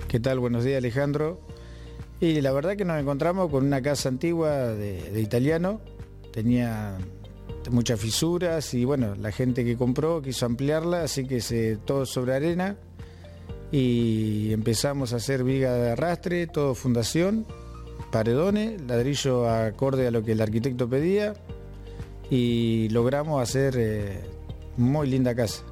¿Qué tal? Buenos días, Alejandro. Y la verdad que nos encontramos con una casa antigua de italiano. Tenía muchas fisuras y bueno, la gente que compró quiso ampliarla, así que todo sobre arena. Y empezamos a hacer viga de arrastre, todo fundación, paredones, ladrillo acorde a lo que el arquitecto pedía. Y logramos hacer muy linda casa.